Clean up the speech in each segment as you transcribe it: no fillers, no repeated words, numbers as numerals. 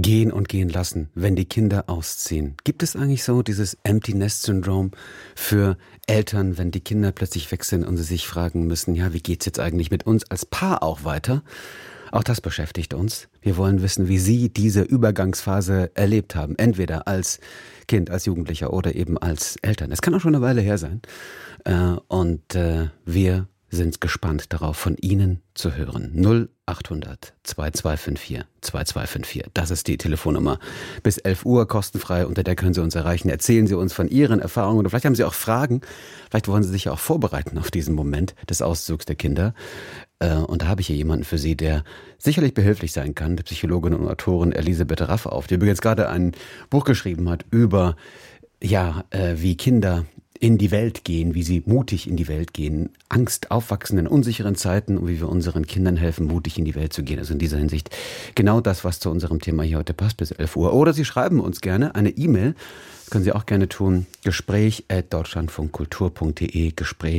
Gehen und gehen lassen, wenn die Kinder ausziehen. Gibt es eigentlich so dieses Empty Nest Syndrom für Eltern, wenn die Kinder plötzlich weg sind und sie sich fragen müssen, ja, wie geht's jetzt eigentlich mit uns als Paar auch weiter? Auch das beschäftigt uns. Wir wollen wissen, wie Sie diese Übergangsphase erlebt haben. Entweder als Kind, als Jugendlicher oder eben als Eltern. Es kann auch schon eine Weile her sein. Und wir sind gespannt darauf, von Ihnen zu hören. 0800 2254 2254. Das ist die Telefonnummer. Bis 11 Uhr kostenfrei, unter der können Sie uns erreichen. Erzählen Sie uns von Ihren Erfahrungen oder vielleicht haben Sie auch Fragen. Vielleicht wollen Sie sich ja auch vorbereiten auf diesen Moment des Auszugs der Kinder. Und da habe ich hier jemanden für Sie, der sicherlich behilflich sein kann. Die Psychologin und Autorin Elisabeth Raffauf, die übrigens gerade ein Buch geschrieben hat über, wie Kinder in die Welt gehen, wie sie mutig in die Welt gehen, Angst aufwachsen in unsicheren Zeiten und wie wir unseren Kindern helfen, mutig in die Welt zu gehen. Also in dieser Hinsicht genau das, was zu unserem Thema hier heute passt, bis 11 Uhr. Oder Sie schreiben uns gerne eine E-Mail, das können Sie auch gerne tun, gespräch@deutschlandfunkkultur.de,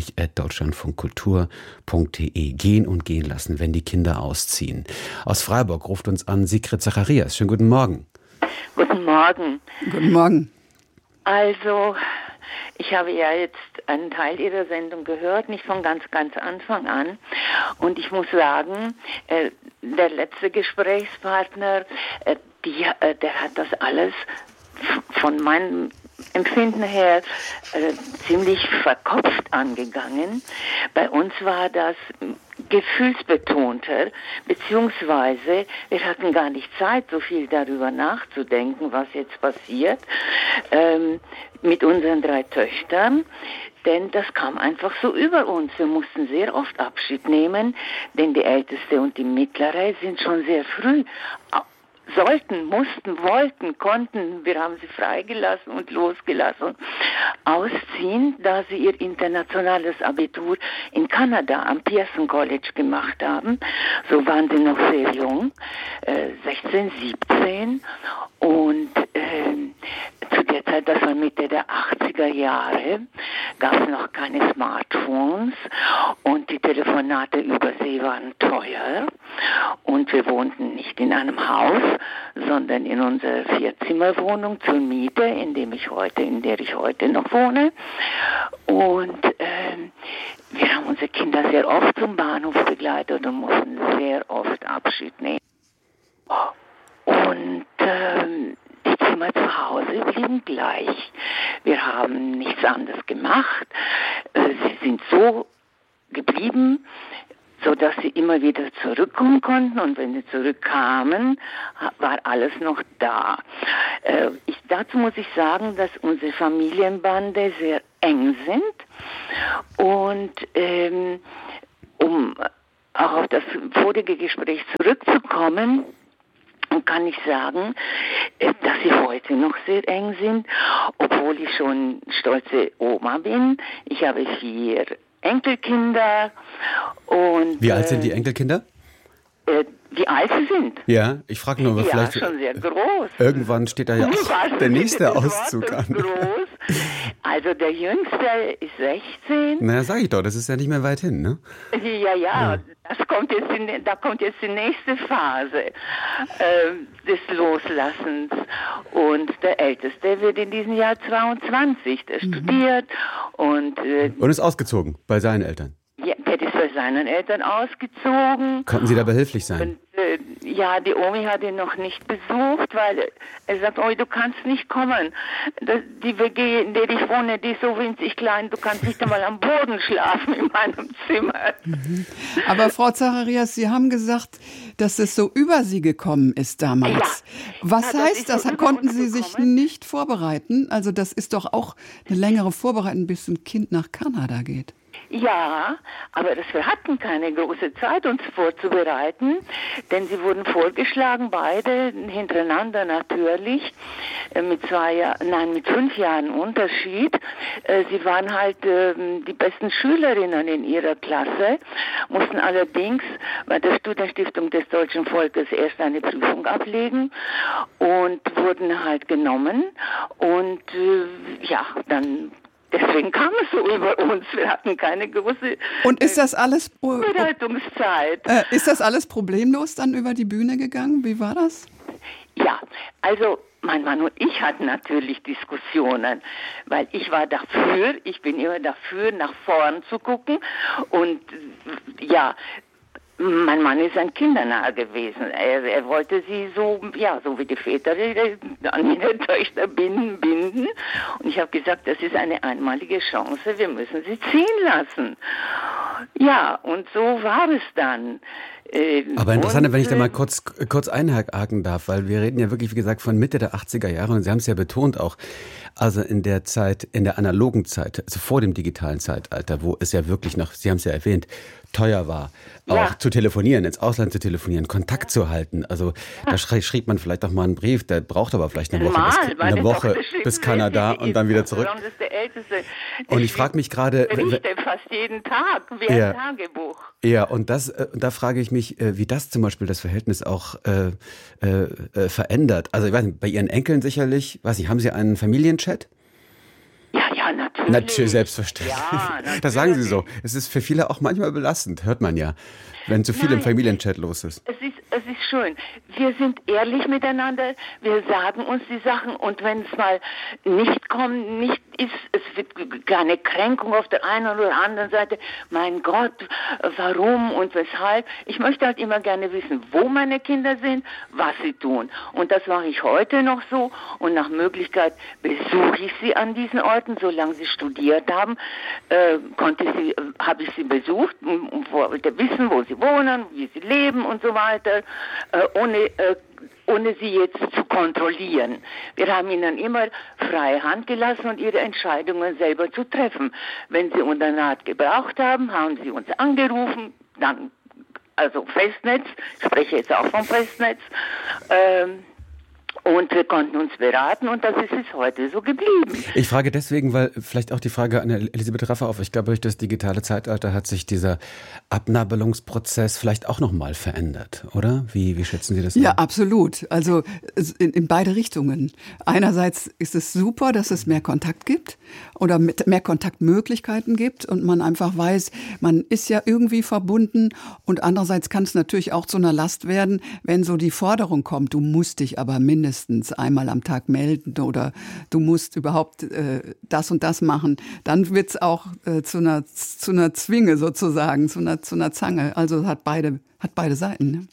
gespräch@deutschlandfunkkultur.de. Gehen und gehen lassen, wenn die Kinder ausziehen. Aus Freiburg ruft uns an Sigrid Zacharias. Schönen guten Morgen. Guten Morgen. Guten Morgen. Also, ich habe ja jetzt einen Teil Ihrer Sendung gehört, nicht von ganz Anfang an. Und ich muss sagen, der letzte Gesprächspartner, der hat das alles von meinem Empfinden her ziemlich verkopft angegangen. Bei uns war das gefühlsbetonter, beziehungsweise wir hatten gar nicht Zeit, so viel darüber nachzudenken, was jetzt passiert mit unseren 3 Töchtern, denn das kam einfach so über uns. Wir mussten sehr oft Abschied nehmen, denn die Älteste und die Mittlere sind schon sehr früh sollten, mussten, wollten, konnten, wir haben sie freigelassen und losgelassen, ausziehen, da sie ihr internationales Abitur in Kanada am Pearson College gemacht haben. So waren sie noch sehr jung, 16, 17 und zu der Zeit, das war Mitte der 80er Jahre, gab es noch keine Smartphones und die Telefonate über See waren teuer und wir wohnten nicht in einem Haus, sondern in unserer 4-Zimmer-Wohnung zur Miete, in der ich heute noch wohne. Und wir haben unsere Kinder sehr oft zum Bahnhof begleitet und mussten sehr oft Abschied nehmen. Und die Zimmer zu Hause blieben gleich. Wir haben nichts anderes gemacht. Sie sind so geblieben, so dass sie immer wieder zurückkommen konnten und wenn sie zurückkamen, war alles noch da. Dazu muss ich sagen, dass unsere Familienbande sehr eng sind und um auch auf das vorige Gespräch zurückzukommen, kann ich sagen, dass sie heute noch sehr eng sind, obwohl ich schon stolze Oma bin. Ich habe 4 Enkelkinder und... Wie alt sind die Enkelkinder? Wie alt sie sind? Ja, ich frage nur, vielleicht... Ja, schon sehr groß. Irgendwann steht da ja auch der nächste Auszug an. Groß. Also der Jüngste ist 16. Naja, sag ich doch, das ist ja nicht mehr weit hin, ne? Ja. Da kommt jetzt die nächste Phase des Loslassens. Und der Älteste wird in diesem Jahr 22. Der studiert und ist ausgezogen bei seinen Eltern. Ja, der ist bei seinen Eltern ausgezogen. Konnten Sie da behilflich sein? Und, die Omi hat ihn noch nicht besucht, weil er sagt, du kannst nicht kommen. Die WG, in der ich wohne, die ist so winzig klein, du kannst nicht einmal am Boden schlafen in meinem Zimmer. Aber Frau Zacharias, Sie haben gesagt, dass es so über Sie gekommen ist damals. Ja. Was heißt das? So Konnten Sie sich nicht vorbereiten? Also das ist doch auch eine längere Vorbereitung, bis ein Kind nach Kanada geht. Ja, aber wir hatten keine große Zeit, uns vorzubereiten, denn sie wurden vorgeschlagen, beide hintereinander natürlich, mit 5 Jahren Unterschied. Sie waren halt die besten Schülerinnen in ihrer Klasse, mussten allerdings bei der Studienstiftung des deutschen Volkes erst eine Prüfung ablegen und wurden halt genommen und dann deswegen kam es so über uns. Wir hatten keine große Und ist das alles Bereitungszeit. Ist das alles problemlos dann über die Bühne gegangen? Wie war das? Ja, also mein Mann und ich hatten natürlich Diskussionen, weil ich bin immer dafür, nach vorn zu gucken und ja, mein Mann ist ein kindernah gewesen. Er wollte sie so wie die Väter an ihre Töchter binden. Und ich habe gesagt, das ist eine einmalige Chance, wir müssen sie ziehen lassen. Ja, und so war es dann. Aber interessant, wenn ich da mal kurz einhaken darf, weil wir reden ja wirklich, wie gesagt, von Mitte der 80er Jahre und Sie haben es ja betont auch, also in der Zeit, in der analogen Zeit, also vor dem digitalen Zeitalter, wo es ja wirklich noch, Sie haben es ja erwähnt, teuer war, auch zu telefonieren, ins Ausland zu telefonieren, Kontakt zu halten. Also da schrieb man vielleicht auch mal einen Brief, der braucht aber vielleicht eine Woche bis Kanada und dann wieder zurück. Und ich frage mich gerade... Berichte fast jeden Tag, wie ein Tagebuch. Ja, und da frage ich mich, wie das zum Beispiel das Verhältnis auch verändert. Also ich weiß nicht, bei Ihren Enkeln sicherlich, haben Sie einen Familienchat? Ja, natürlich. Selbstverständlich. Ja, natürlich. Das sagen Sie so. Es ist für viele auch manchmal belastend, hört man ja, wenn zu viel im Familienchat los ist. Es ist schön. Wir sind ehrlich miteinander, wir sagen uns die Sachen und wenn es mal nicht ist, es wird keine Kränkung auf der einen oder anderen Seite. Mein Gott, warum und weshalb? Ich möchte halt immer gerne wissen, wo meine Kinder sind, was sie tun. Und das mache ich heute noch so und nach Möglichkeit besuche ich sie an diesen Orten, solange sie studiert haben, habe ich sie besucht und wollte wissen, wo sie wohnen, wie sie leben und so weiter, ohne sie jetzt zu kontrollieren. Wir haben ihnen immer freie Hand gelassen und ihre Entscheidungen selber zu treffen. Wenn sie unseren Rat gebraucht haben, haben sie uns angerufen, dann, also Festnetz, ich spreche jetzt auch vom Festnetz, und wir konnten uns beraten und das ist es heute so geblieben. Ich frage deswegen, weil vielleicht auch die Frage an Elisabeth Raffer auf. Ich glaube, durch das digitale Zeitalter hat sich dieser Abnabelungsprozess vielleicht auch nochmal verändert, oder? Wie schätzen Sie das Ja, an? absolut. Also in beide Richtungen. Einerseits ist es super, dass es mehr Kontakt gibt oder mehr Kontaktmöglichkeiten gibt und man einfach weiß, man ist ja irgendwie verbunden und andererseits kann es natürlich auch zu einer Last werden, wenn so die Forderung kommt, du musst dich aber mindestens einmal am Tag melden oder du musst überhaupt das und das machen, dann wird es auch zu einer Zwinge sozusagen, zu einer Zange. Also hat beide Seiten. Ne?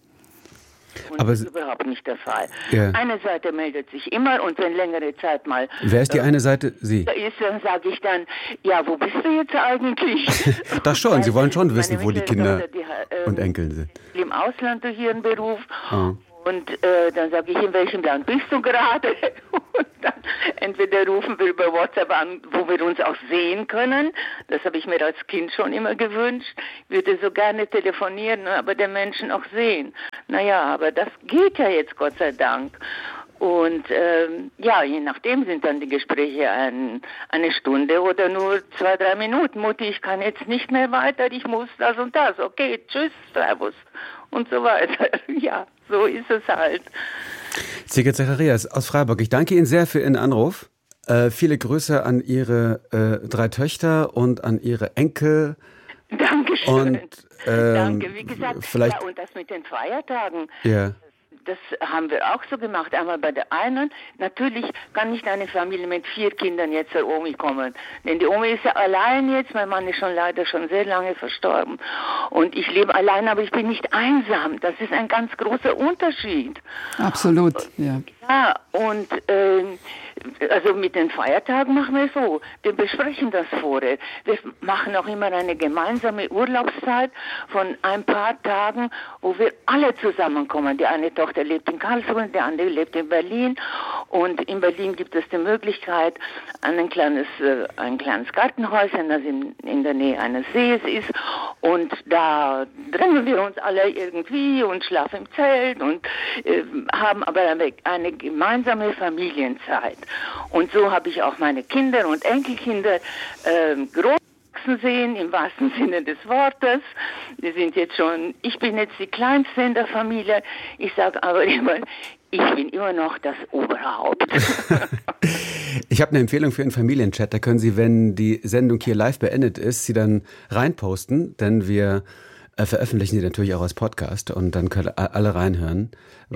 Und das ist überhaupt nicht der Fall. Ja. Eine Seite meldet sich immer und wenn längere Zeit mal... Wer ist die eine Seite? Sie? Dann sage ich dann, ja, wo bist du jetzt eigentlich? Das schon, Sie wollen schon wissen, wo die Kinder und Enkel sind. Im Ausland durch ihren Beruf. Und dann sage ich, in welchem Land bist du gerade? Und dann entweder rufen wir über WhatsApp an, wo wir uns auch sehen können. Das habe ich mir als Kind schon immer gewünscht. Ich würde so gerne telefonieren, aber den Menschen auch sehen. Naja, aber das geht ja jetzt, Gott sei Dank. Und je nachdem sind dann die Gespräche eine Stunde oder nur 2-3 Minuten. Mutti, ich kann jetzt nicht mehr weiter, ich muss das und das. Okay, tschüss, servus und so weiter. Ja, so ist es halt. Sigrid Zacharias aus Freiburg, ich danke Ihnen sehr für Ihren Anruf. Viele Grüße an Ihre 3 Töchter und an Ihre Enkel. Dankeschön. Und, danke, wie gesagt, vielleicht, und das mit den Feiertagen. Ja. Das haben wir auch so gemacht. Einmal bei der einen, natürlich kann nicht eine Familie mit 4 Kindern jetzt zur Omi kommen. Denn die Omi ist ja allein jetzt, mein Mann ist leider schon sehr lange verstorben. Und ich lebe allein, aber ich bin nicht einsam. Das ist ein ganz großer Unterschied. Absolut, ja. Ja, und also mit den Feiertagen machen wir so. Wir besprechen das vorher. Wir machen auch immer eine gemeinsame Urlaubszeit von ein paar Tagen, wo wir alle zusammenkommen. Die eine Tochter lebt in Karlsruhe, die andere lebt in Berlin. Und in Berlin gibt es die Möglichkeit, ein kleines Gartenhäuschen, das in der Nähe eines Sees ist. Und da treffen wir uns alle irgendwie und schlafen im Zelt und haben aber eine gemeinsame Familienzeit. Und so habe ich auch meine Kinder und Enkelkinder groß sehen, im wahrsten Sinne des Wortes. Ich bin jetzt die Kleinste in der Familie. Ich sage aber immer, ich bin immer noch das Oberhaupt. Ich habe eine Empfehlung für einen Familienchat. Da können Sie, wenn die Sendung hier live beendet ist, sie dann reinposten, denn wir veröffentlichen Sie natürlich auch als Podcast und dann können alle reinhören,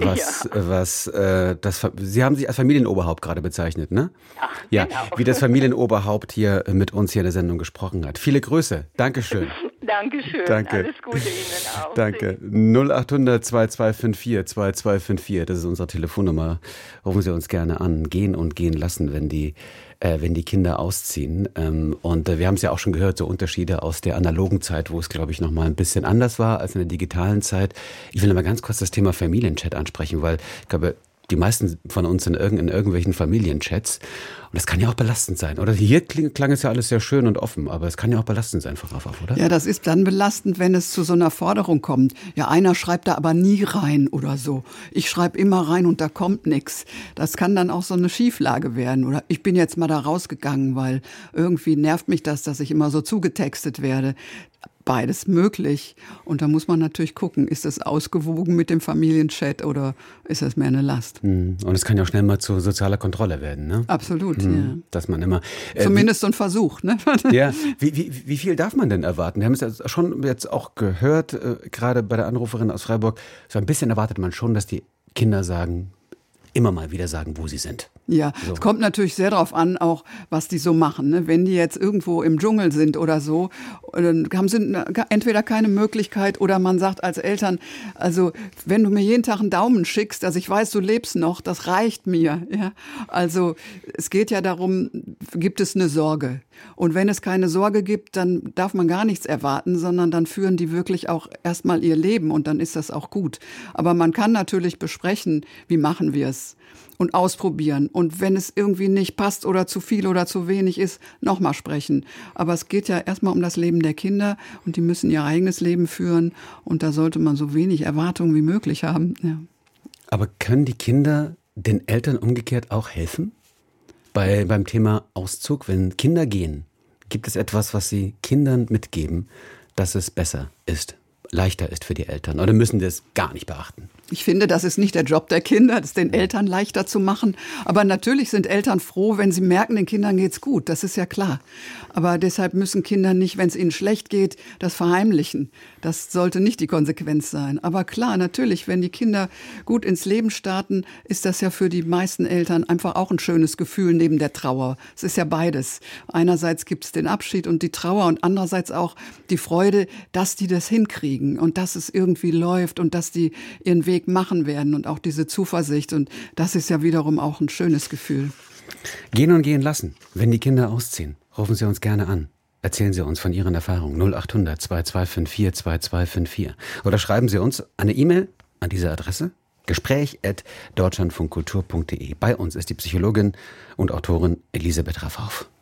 Sie haben sich als Familienoberhaupt gerade bezeichnet, ne? Ja, genau. Wie das Familienoberhaupt hier mit uns hier in der Sendung gesprochen hat. Viele Grüße. Dankeschön. Dankeschön. Danke. Alles Gute Ihnen auch. Danke. 0800 2254 2254. Das ist unsere Telefonnummer. Rufen Sie uns gerne an. Gehen und gehen lassen, wenn die Kinder ausziehen. Und wir haben es ja auch schon gehört, so Unterschiede aus der analogen Zeit, wo es, glaube ich, noch mal ein bisschen anders war als in der digitalen Zeit. Ich will noch mal ganz kurz das Thema Familienchat ansprechen, weil ich glaube, die meisten von uns sind in irgendwelchen Familienchats. Und das kann ja auch belastend sein. Oder hier klang es ja alles sehr schön und offen, aber es kann ja auch belastend sein, Frau Raffaf, oder? Ja, das ist dann belastend, wenn es zu so einer Forderung kommt. Ja, einer schreibt da aber nie rein oder so. Ich schreibe immer rein und da kommt nichts. Das kann dann auch so eine Schieflage werden. Oder ich bin jetzt mal da rausgegangen, weil irgendwie nervt mich das, dass ich immer so zugetextet werde. Beides möglich. Und da muss man natürlich gucken, ist das ausgewogen mit dem Familienchat oder ist das mehr eine Last? Und es kann ja auch schnell mal zu sozialer Kontrolle werden, ne? Absolut, ja. Dass man immer... Zumindest so ein Versuch, ne? Ja, wie viel darf man denn erwarten? Wir haben es ja schon jetzt auch gehört, gerade bei der Anruferin aus Freiburg, so ein bisschen erwartet man schon, dass die Kinder immer mal wieder sagen, wo sie sind. Ja, so. Es kommt natürlich sehr darauf an, auch was die so machen. Ne? Wenn die jetzt irgendwo im Dschungel sind oder so, dann haben sie entweder keine Möglichkeit oder man sagt als Eltern, also wenn du mir jeden Tag einen Daumen schickst, dass ich weiß, du lebst noch, das reicht mir. Ja? Also es geht ja darum, gibt es eine Sorge? Und wenn es keine Sorge gibt, dann darf man gar nichts erwarten, sondern dann führen die wirklich auch erstmal ihr Leben und dann ist das auch gut. Aber man kann natürlich besprechen, wie machen wir es? Und ausprobieren. Und wenn es irgendwie nicht passt oder zu viel oder zu wenig ist, nochmal sprechen. Aber es geht ja erstmal um das Leben der Kinder und die müssen ihr eigenes Leben führen und da sollte man so wenig Erwartungen wie möglich haben. Ja. Aber können die Kinder den Eltern umgekehrt auch helfen? Beim Thema Auszug, wenn Kinder gehen, gibt es etwas, was sie Kindern mitgeben, dass es besser ist, leichter ist für die Eltern? Oder müssen die es gar nicht beachten? Ich finde, das ist nicht der Job der Kinder, das den Eltern leichter zu machen. Aber natürlich sind Eltern froh, wenn sie merken, den Kindern geht's gut. Das ist ja klar. Aber deshalb müssen Kinder nicht, wenn es ihnen schlecht geht, das verheimlichen. Das sollte nicht die Konsequenz sein. Aber klar, natürlich, wenn die Kinder gut ins Leben starten, ist das ja für die meisten Eltern einfach auch ein schönes Gefühl neben der Trauer. Es ist ja beides. Einerseits gibt es den Abschied und die Trauer und andererseits auch die Freude, dass die das hinkriegen und dass es irgendwie läuft und dass die ihren Weg machen werden und auch diese Zuversicht. Und das ist ja wiederum auch ein schönes Gefühl. Gehen und gehen lassen, wenn die Kinder ausziehen. Rufen Sie uns gerne an. Erzählen Sie uns von Ihren Erfahrungen. 0800 2254 2254. Oder schreiben Sie uns eine E-Mail an diese Adresse. Gespräch@deutschlandfunkkultur.de. Bei uns ist die Psychologin und Autorin Elisabeth Raffaf.